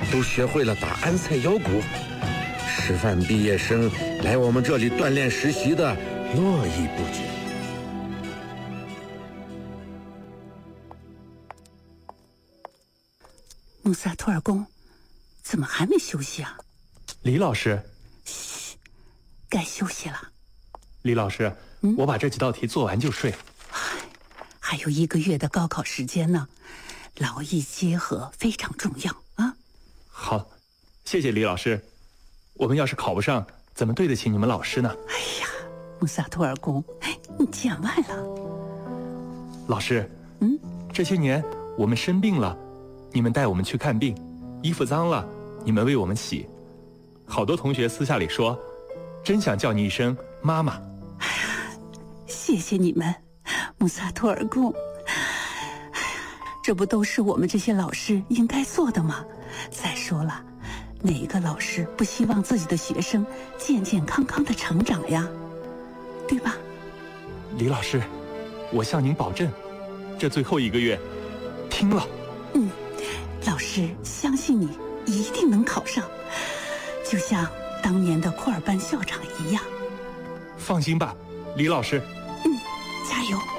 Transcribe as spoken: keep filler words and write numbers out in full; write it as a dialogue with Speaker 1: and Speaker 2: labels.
Speaker 1: 都学会了打安塞腰鼓，师范毕业生来我们这里锻炼实习的络绎不绝。
Speaker 2: 穆萨托尔公，怎么还没休息啊？
Speaker 3: 李老师，
Speaker 2: 嘘，该休息了。
Speaker 3: 李老师，
Speaker 2: 嗯、
Speaker 3: 我把这几道题做完就睡。
Speaker 2: 还有一个月的高考时间呢，劳逸结合非常重要啊。
Speaker 3: 好，谢谢李老师。我们要是考不上，怎么对得起你们老师呢？
Speaker 2: 哎呀，穆萨托尔公，你见外了。
Speaker 3: 老师，
Speaker 2: 嗯，
Speaker 3: 这些年我们生病了，你们带我们去看病；衣服脏了，你们为我们洗。好多同学私下里说，真想叫你一声妈妈。
Speaker 2: 哎呀，谢谢你们，穆萨托尔公。哎呀，这不都是我们这些老师应该做的吗？再说了，哪个老师不希望自己的学生健健康康的成长呀？对吧？
Speaker 3: 李老师，我向您保证，这最后一个月，拼了！
Speaker 2: 嗯，老师相信你一定能考上，就像当年的库尔班校长一样。
Speaker 3: 放心吧，李老师。
Speaker 2: 嗯，加油！